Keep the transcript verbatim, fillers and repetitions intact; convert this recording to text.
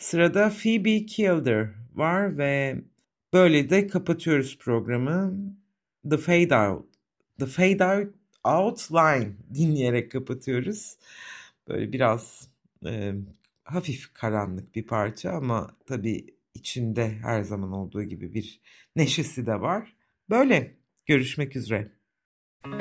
Sırada Phoebe Kilder var ve böyle de kapatıyoruz programı. The Fade Out, The Fade Out, Out Line dinleyerek kapatıyoruz. Böyle biraz e, hafif karanlık bir parça ama tabii içinde her zaman olduğu gibi bir neşesi de var. Böyle görüşmek üzere.